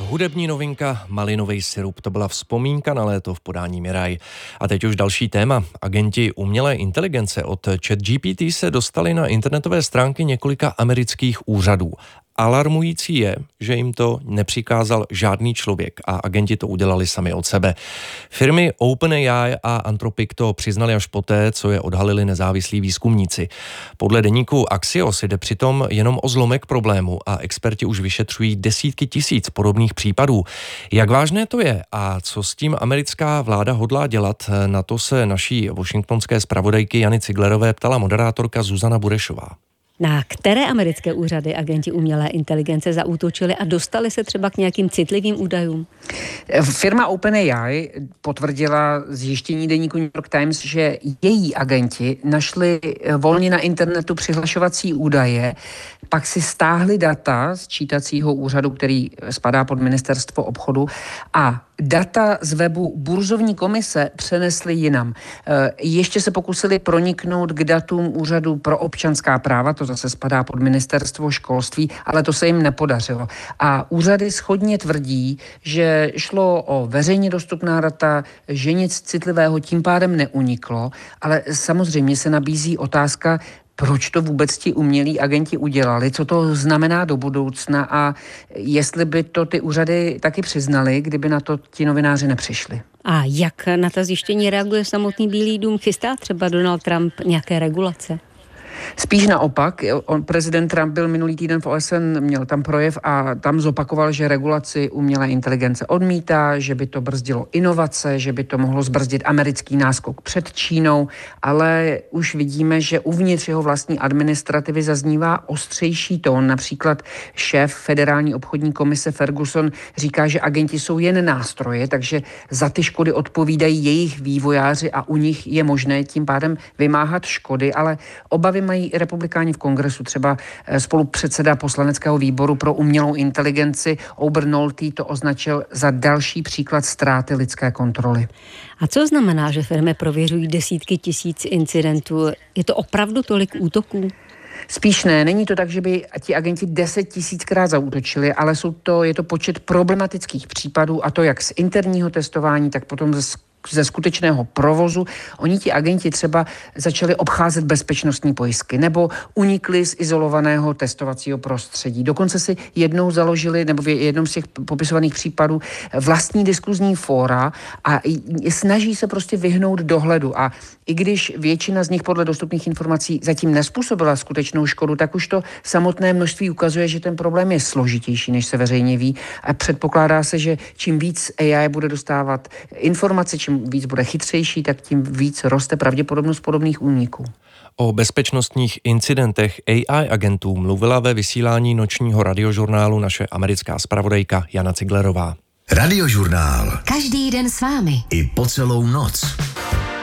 Hudební novinka Malinový sirup, to byla vzpomínka na léto v podání Miraj. A teď už další téma. Agenti umělé inteligence od ChatGPT se dostali na internetové stránky několika amerických úřadů. Alarmující je, že jim to nepřikázal žádný člověk a agenti to udělali sami od sebe. Firmy OpenAI a Anthropic to přiznali až poté, co je odhalili nezávislí výzkumníci. Podle deníku Axios jde přitom jenom o zlomek problému a experti už vyšetřují desítky tisíc podobných případů. Jak vážné to je a co s tím americká vláda hodlá dělat, na to se naší washingtonské zpravodajky Jany Ciglerové ptala moderátorka Zuzana Burešová. Na které americké úřady agenti umělé inteligence zaútočili a dostali se třeba k nějakým citlivým údajům? Firma OpenAI potvrdila zjištění deníku New York Times, že její agenti našli volně na internetu přihlašovací údaje, pak si stáhli data z čítacího úřadu, který spadá pod ministerstvo obchodu, a data z webu burzovní komise přenesli jinam. Ještě se pokusili proniknout k datům úřadu pro občanská práva, to zase spadá pod ministerstvo školství, ale to se jim nepodařilo. A úřady shodně tvrdí, že šlo o veřejně dostupná data, že nic citlivého tím pádem neuniklo, ale samozřejmě se nabízí otázka, proč to vůbec ti umělí agenti udělali, co to znamená do budoucna a jestli by to ty úřady taky přiznali, kdyby na to ti novináři nepřišli. A jak na ta zjištění reaguje samotný Bílý dům? Chystá třeba Donald Trump nějaké regulace? Spíš naopak. Prezident Trump byl minulý týden v OSN, měl tam projev a tam zopakoval, že regulaci umělé inteligence odmítá, že by to brzdilo inovace, že by to mohlo zbrzdit americký náskok před Čínou, ale už vidíme, že uvnitř jeho vlastní administrativy zaznívá ostřejší tón. Například šéf Federální obchodní komise Ferguson říká, že agenti jsou jen nástroje, takže za ty škody odpovídají jejich vývojáři a u nich je možné tím pádem vymáhat škody, ale obavy mají i republikáni v kongresu. Třeba spolupředseda poslaneckého výboru pro umělou inteligenci Ober Nolte to označil za další příklad ztráty lidské kontroly. A co znamená, že firmy prověřují desítky tisíc incidentů? Je to opravdu tolik útoků? Spíš ne, není to tak, že by ti agenti 10 000krát zaútočili, ale je to počet problematických případů, a to jak z interního testování, tak potom ze skutečného provozu. Oni ti agenti třeba začali obcházet bezpečnostní pojistky nebo unikli z izolovaného testovacího prostředí. Dokonce si jednou založili, nebo v jednom z těch popisovaných případů, vlastní diskuzní fóra a snaží se prostě vyhnout dohledu. A i když většina z nich podle dostupných informací zatím nezpůsobila skutečnou škodu, tak už to samotné množství ukazuje, že ten problém je složitější, než se veřejně ví. A předpokládá se, že čím víc AI bude dostávat informace, čím víc bude chytřejší, tak tím víc roste pravděpodobnost podobných úniků. O bezpečnostních incidentech AI agentů mluvila ve vysílání nočního radiožurnálu naše americká zpravodajka Jana Ciglerová. Radiožurnál. Každý den s vámi. I po celou noc.